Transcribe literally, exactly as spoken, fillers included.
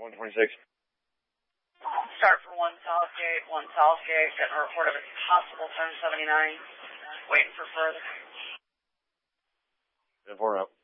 one twenty-six. Start for one Southgate, one Southgate, getting a report of a possible ten seventy-nine. Waiting for further. ten four up.